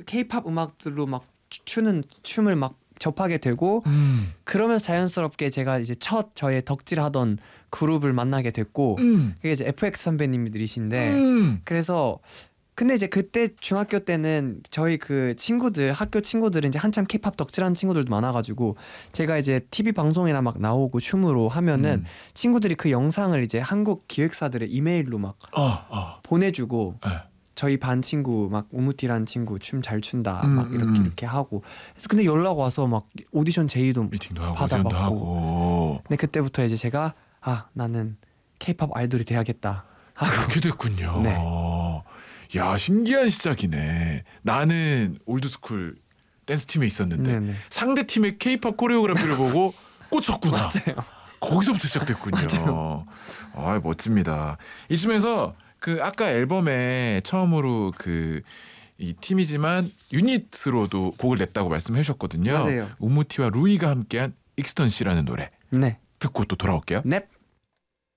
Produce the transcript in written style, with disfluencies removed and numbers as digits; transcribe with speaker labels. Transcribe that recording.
Speaker 1: K-팝 음악들로 막 추는 춤을 막 접하게 되고 그러면서 자연스럽게 제가 이제 첫 저의 덕질하던 그룹을 만나게 됐고 그게 이제 FX 선배님들이신데 그래서 근데 이제 그때 중학교 때는 저희 그 친구들 학교 친구들은 이제 한참 K-팝 덕질하는 친구들도 많아가지고 제가 이제 TV 방송이나 막 나오고 춤으로 하면은 친구들이 그 영상을 이제 한국 기획사들의 이메일로 막 보내주고 저희 반 친구 막 우무티라는 친구 춤 잘 춘다 막 이렇게 하고 그래서 근데 연락 와서 막 오디션 제의도
Speaker 2: 미팅도 하고
Speaker 1: 받아봤고
Speaker 2: 오디션도 하고.
Speaker 1: 근데 그때부터 이제 제가 나는 K-팝 아이돌이 돼야겠다 하고
Speaker 2: 그렇게 됐군요.
Speaker 1: 네.
Speaker 2: 야, 신기한 시작이네. 나는 올드스쿨 댄스 팀에 있었는데
Speaker 1: 네네.
Speaker 2: 상대 팀의 K-팝 코레오그래피를 보고 꽂혔구나.
Speaker 1: 맞아요.
Speaker 2: 거기서부터 시작됐군요.
Speaker 1: 맞아요.
Speaker 2: 아, 멋집니다. 이쯤에서 그 아까 앨범에 처음으로 그 이 팀이지만 유닛으로도 곡을 냈다고 말씀해 주셨거든요.
Speaker 1: 맞아요.
Speaker 2: 우무티와 루이가 함께한 익스턴시라는 노래
Speaker 1: 네.
Speaker 2: 듣고 또 돌아올게요.
Speaker 1: 넵.